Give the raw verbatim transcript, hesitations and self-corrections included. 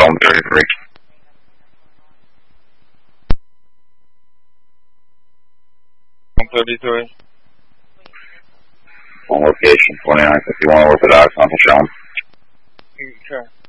home thirty-three. Home thirty-three. On location, twenty-nine fifty-one Orthodox, Uncle Sean. Okay.